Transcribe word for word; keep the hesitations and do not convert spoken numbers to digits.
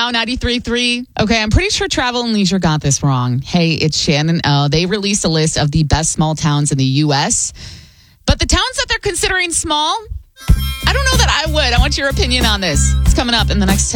Now ninety-three point three. Okay, I'm pretty sure Travel and Leisure got this wrong. Hey, it's Shannon O. They released a list of the best small towns in the U S, but the towns that they're considering small, I don't know that I would. I want your opinion on this. It's coming up in the next ten